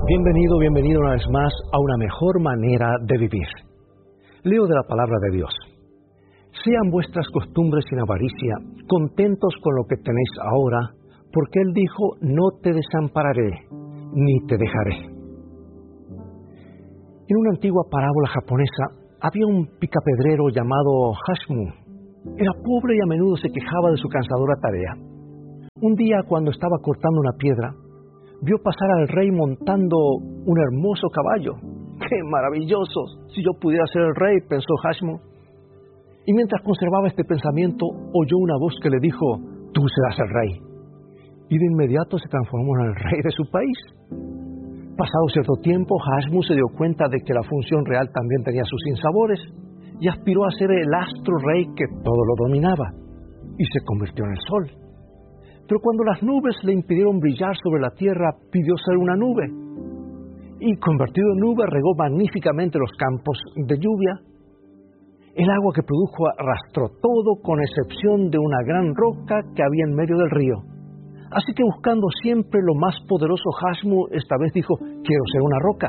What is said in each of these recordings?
Bienvenido, bienvenido una vez más a una mejor manera de vivir. Leo de la palabra de Dios. Sean vuestras costumbres sin avaricia, contentos con lo que tenéis ahora, porque Él dijo, no te desampararé, ni te dejaré. En una antigua parábola japonesa, había un picapedrero llamado Hashmu. Era pobre y a menudo se quejaba de su cansadora tarea. Un día, cuando estaba cortando una piedra, vio pasar al rey montando un hermoso caballo. ¡Qué maravilloso! Si yo pudiera ser el rey, pensó Hashmu. Y mientras conservaba este pensamiento, oyó una voz que le dijo, tú serás el rey. Y de inmediato se transformó en el rey de su país. Pasado cierto tiempo, Hashmu se dio cuenta de que la función real también tenía sus sinsabores y aspiró a ser el astro rey que todo lo dominaba. Y se convirtió en el sol. Pero cuando las nubes le impidieron brillar sobre la tierra, pidió ser una nube. Y convertido en nube, regó magníficamente los campos de lluvia. El agua que produjo arrastró todo, con excepción de una gran roca que había en medio del río. Así que buscando siempre lo más poderoso, Hashmu esta vez dijo, quiero ser una roca.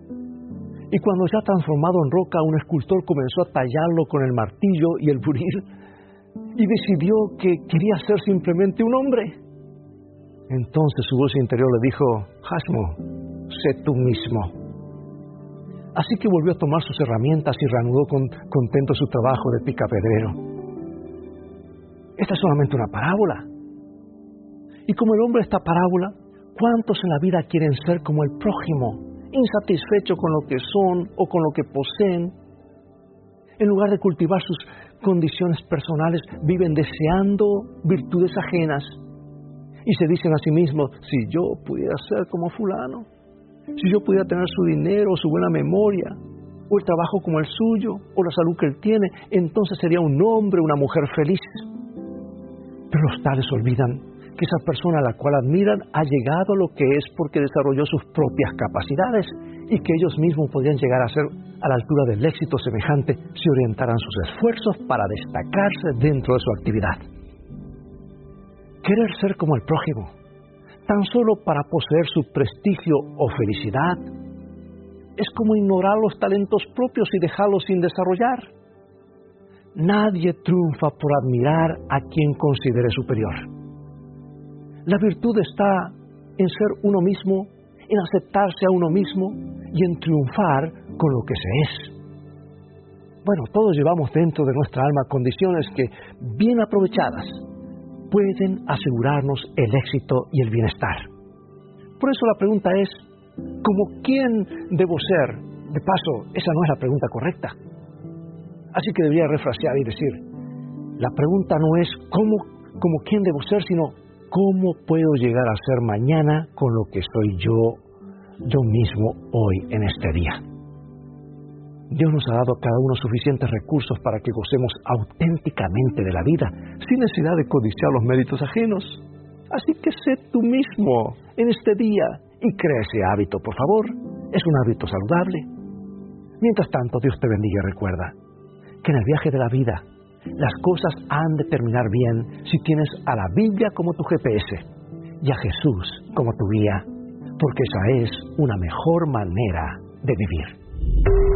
Y cuando ya transformado en roca, un escultor comenzó a tallarlo con el martillo y el buril, y decidió que quería ser simplemente un hombre. Entonces su voz interior le dijo, Hashmu, sé tú mismo. Así que volvió a tomar sus herramientas y reanudó contento su trabajo de picapedrero. Esta es solamente una parábola. Y como el hombre de esta parábola, ¿cuántos en la vida quieren ser como el prójimo, insatisfechos con lo que son o con lo que poseen? En lugar de cultivar sus condiciones personales, viven deseando virtudes ajenas. Y se dicen a sí mismos, si yo pudiera ser como fulano, si yo pudiera tener su dinero, su buena memoria, o el trabajo como el suyo, o la salud que él tiene, entonces sería un hombre, una mujer feliz. Pero los tales olvidan que esa persona a la cual admiran ha llegado a lo que es porque desarrolló sus propias capacidades y que ellos mismos podrían llegar a ser a la altura del éxito semejante si orientaran sus esfuerzos para destacarse dentro de su actividad. Querer ser como el prójimo, tan solo para poseer su prestigio o felicidad, es como ignorar los talentos propios y dejarlos sin desarrollar. Nadie triunfa por admirar a quien considere superior. La virtud está en ser uno mismo, en aceptarse a uno mismo y en triunfar con lo que se es. Bueno, todos llevamos dentro de nuestra alma condiciones que, bien aprovechadas, pueden asegurarnos el éxito y el bienestar. Por eso la pregunta es, ¿cómo quién debo ser? De paso, esa no es la pregunta correcta. Así que debería refrasear y decir, la pregunta no es ¿cómo quién debo ser?, sino ¿cómo puedo llegar a ser mañana con lo que soy yo mismo hoy en este día? Dios nos ha dado a cada uno suficientes recursos para que gocemos auténticamente de la vida, sin necesidad de codiciar los méritos ajenos. Así que sé tú mismo en este día y crea ese hábito, por favor. Es un hábito saludable. Mientras tanto, Dios te bendiga y recuerda que en el viaje de la vida, las cosas han de terminar bien si tienes a la Biblia como tu GPS y a Jesús como tu guía, porque esa es una mejor manera de vivir.